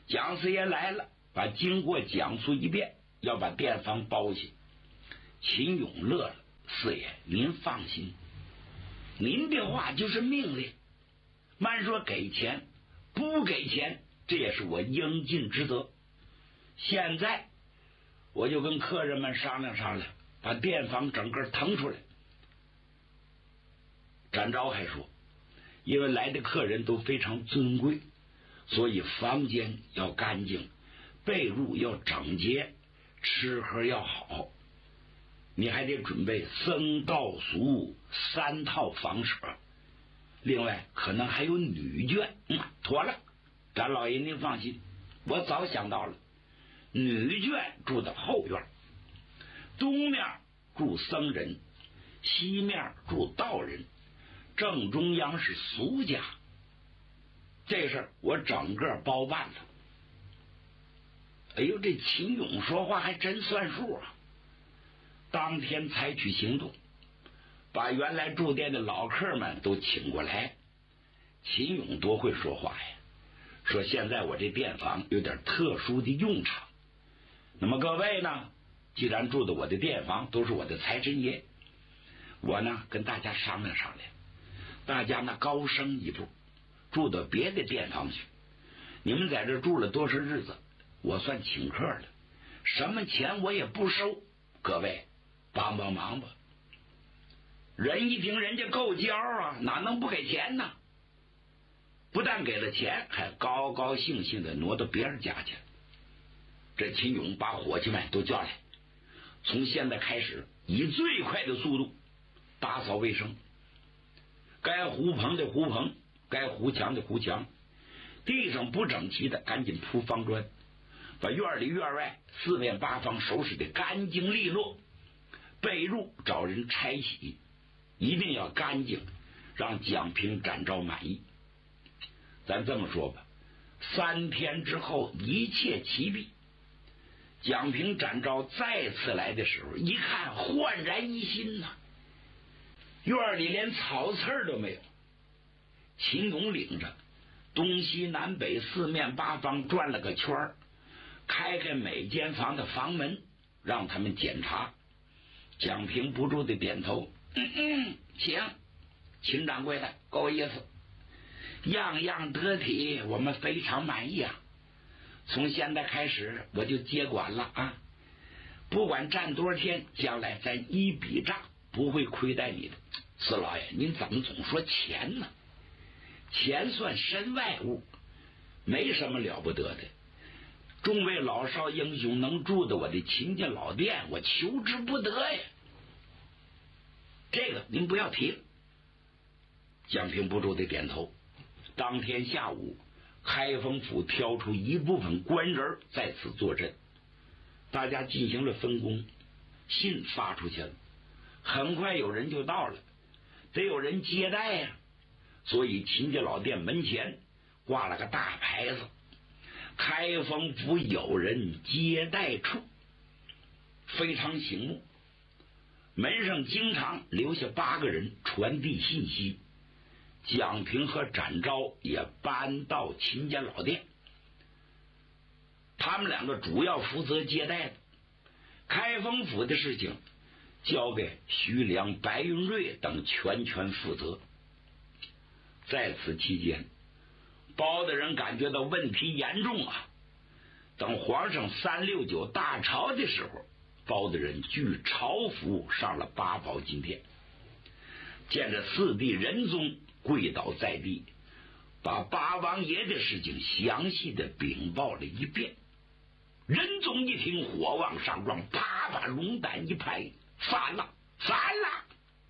蒋四爷来了，把经过讲述一遍，要把店房包下。秦勇乐了，四爷您放心，您的话就是命令，慢说给钱不给钱，这也是我应尽之责。现在我就跟客人们商量商量，把店房整个腾出来。展昭还说，因为来的客人都非常尊贵，所以房间要干净，被褥要整洁，吃喝要好。你还得准备僧道俗3套房舍，另外可能还有女眷。妥了，展老爷您放心，我早想到了。女眷住的后院，东面住僧人，西面住道人，正中央是俗家。这事我整个包办了。哎呦，这秦勇说话还真算数啊！当天采取行动，把原来住店的老客们都请过来。秦勇多会说话呀，说现在我这店房有点特殊的用场，那么各位呢，既然住的我的店房都是我的财神爷，我呢跟大家商量商量，大家呢高升一步，住到别的店房去。你们在这住了多少日子，我算请客了，什么钱我也不收，各位帮帮忙吧。人一听人家够交啊，哪能不给钱呢？不但给了钱，还高高兴兴的挪到别人家去。这秦勇把伙计们都叫来，从现在开始以最快的速度打扫卫生，该糊棚的糊棚，该糊墙的糊墙，地上不整齐的赶紧铺方砖，把院里院外四面八方收拾的干净利落，被褥找人拆洗，一定要干净，让蒋平展昭满意。咱这么说吧，3天之后一切齐毕。蒋平展昭再次来的时候，一看焕然一新呐，院里连草刺都没有。秦勇领着东西南北四面八方转了个圈，开开每间房的房门，让他们检查。蒋平不住的点头，行，秦掌柜的够意思，样样得体，我们非常满意啊。从现在开始我就接管了啊，不管站多少天，将来咱一笔账不会亏待你的。四老爷您怎么总说钱呢？钱算身外物，没什么了不得的。众位老少英雄能住的我的秦家老店，我求之不得呀。这个您不要提了。蒋平不住的点头。当天下午，开封府挑出一部分官人在此坐镇，大家进行了分工，信发出去了，很快有人就到了，得有人接待呀。所以秦家老店门前挂了个大牌子，开封府有人接待处，非常醒目。门上经常留下8个人传递信息。蒋平和展昭也搬到秦家老店，他们2个主要负责接待的，开封府的事情交给徐良、白云瑞等全权负责。在此期间，包大人感觉到问题严重啊。等皇上369大朝的时候，包大人据朝服上了8宝金殿，见着4弟仁宗跪倒在地，把八王爷的事情详细的禀报了一遍。仁宗一听，火往上撞，啪把龙胆一拍，反了反了！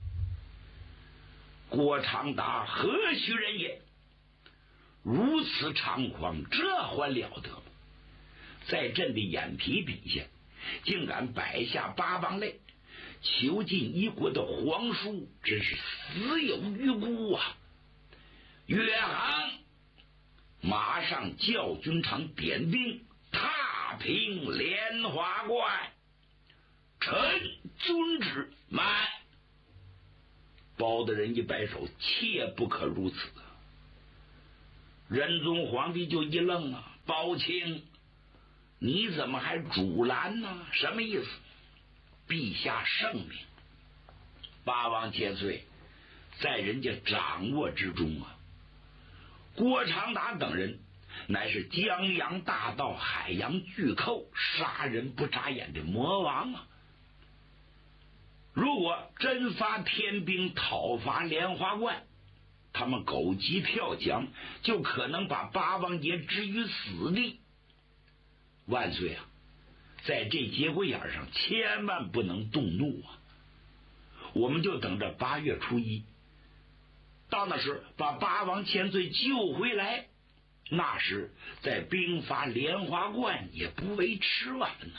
郭长达何许人也？如此猖狂，这还了得吗？在朕的眼皮底下，竟敢摆下八王类，囚禁一国的皇叔，真是死有余辜啊！岳航马上叫军场点兵，踏平莲花关。臣遵旨。慢！包大人一摆手，切不可如此。仁宗皇帝就一愣啊， 包青，你怎么还阻拦呢？什么意思？陛下圣明，八王千岁在人家掌握之中啊。郭长达等人乃是江洋大盗、海洋巨寇，杀人不眨眼的魔王啊！如果真发天兵讨伐莲花观，他们狗急跳墙，就可能把八王爷置于死地。万岁啊，在这节骨眼上千万不能动怒啊！我们就等着8月初1，到那时把八王千岁救回来，那时再兵伐莲花观也不为迟晚呢。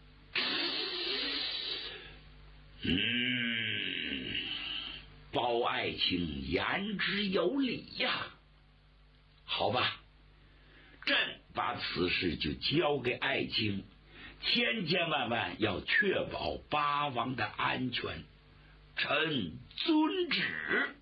包爱卿言之有理呀。好吧，朕把此事就交给爱卿，千千万万要确保八王的安全。臣遵旨。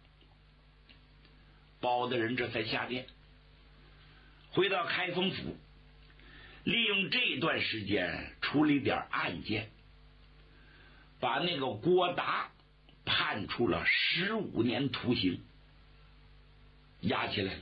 包的人这才下殿，回到开封府，利用这段时间处理点案件，把那个郭达判处了15年徒刑，押起来了。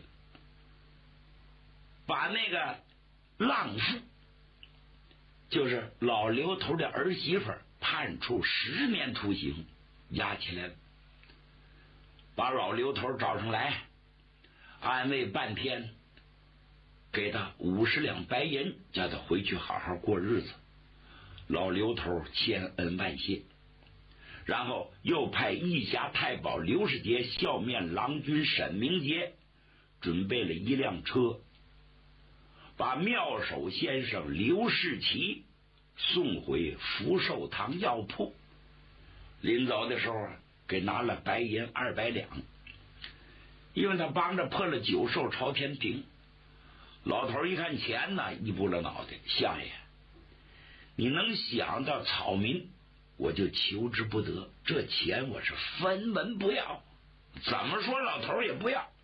把那个浪妇，就是老刘头的儿媳妇，判处10年徒刑，押起来了。把老刘头找上来，安慰半天，给他50两白银，叫他回去好好过日子。老刘头千恩万谢，然后又派义侠太保刘世杰、笑面郎君沈明杰准备了一辆车，把妙手先生刘世奇送回福寿堂药铺。临走的时候给拿了白银200两，因为他帮着破了9寿朝天庭。老头一看钱呢，一拨了脑袋，相爷，你能想到草民，我就求之不得，这钱我是分文不要，怎么说老头也不要。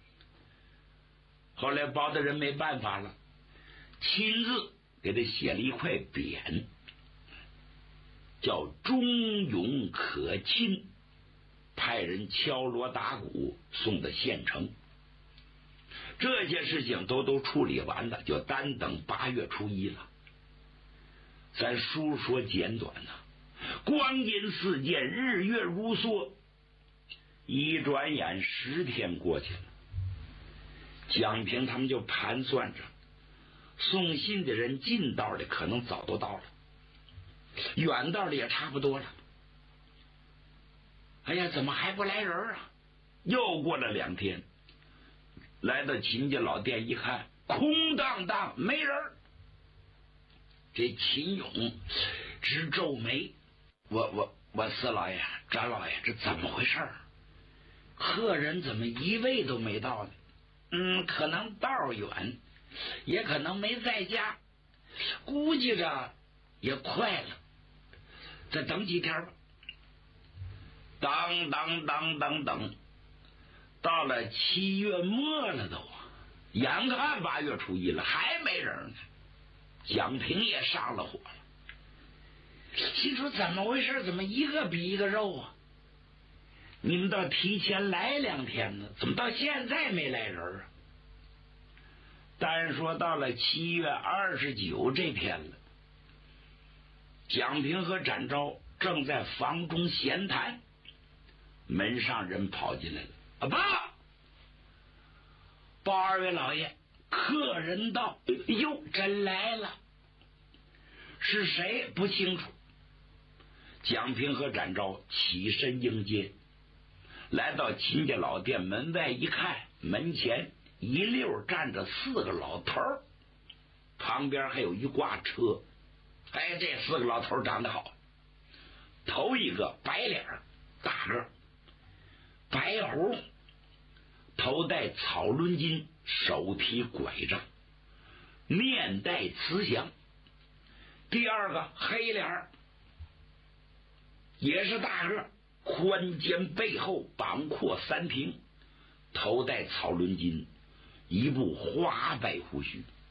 后来包大人没办法了，亲自给他写了一块匾，叫忠勇可亲，派人敲锣打鼓送到县城。这些事情都处理完了，就单等8月初1了。咱书说简短呐，光阴似箭，日月如梭，一转眼10天过去了。蒋平他们就盘算着，送信的人近道的可能早都到了，远道的也差不多了。哎呀，怎么还不来人啊？又过了2天，来到秦家老店一看，空荡荡，没人。这秦勇直皱眉，我四老爷、张老爷，这怎么回事？客人怎么一位都没到呢？可能道远，也可能没在家，估计着也快了，再等几天吧。等，到了7月末了都，眼看8月初1了，还没人呢。蒋平也上了火了，心说怎么回事？怎么一个比一个肉啊？你们倒提前来2天呢，怎么到现在没来人啊？单说到了7月29这天了，蒋平和展昭正在房中闲谈，门上人跑进来了。报2位老爷，客人到。哟，真来了。是谁不清楚。蒋平和展昭起身迎接，来到秦家老店门外一看，门前一溜站着4个老头，旁边还有一挂车。哎，这4个老头长得好，头一个白脸大个，白胡，头戴草纶巾，手提拐杖，面带慈祥。第二个黑脸，也是大个，宽肩背后，膀阔3庭，头戴草纶巾，一部花白胡须。